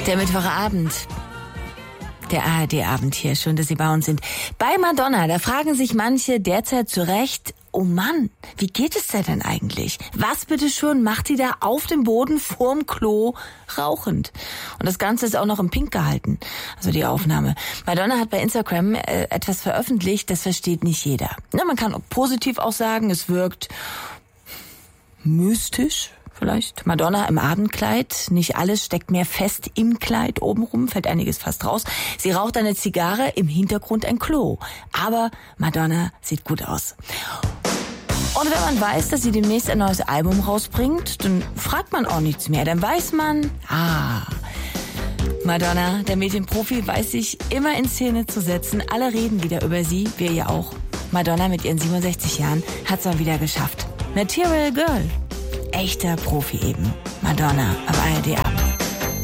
Der Mittwochabend. Der ARD-Abend hier. Schön, dass Sie bei uns sind. Bei Madonna, da fragen sich manche derzeit zu Recht, oh Mann, wie geht es denn eigentlich? Was bitteschön macht die da auf dem Boden vorm Klo rauchend? Und das Ganze ist auch noch im Pink gehalten, also die Aufnahme. Madonna hat bei Instagram etwas veröffentlicht, das versteht nicht jeder. Ja, man kann positiv auch sagen, es wirkt mystisch. Vielleicht. Madonna im Abendkleid. Nicht alles steckt mehr fest im Kleid obenrum, fällt einiges fast raus. Sie raucht eine Zigarre, im Hintergrund ein Klo. Aber Madonna sieht gut aus. Und wenn man weiß, dass sie demnächst ein neues Album rausbringt, dann fragt man auch nichts mehr. Dann weiß man, Madonna, der Medienprofi, weiß sich immer in Szene zu setzen. Alle reden wieder über sie, wir ja auch. Madonna mit ihren 67 Jahren hat's mal wieder geschafft. Material Girl. Echter Profi eben. Madonna am ARD-Abend.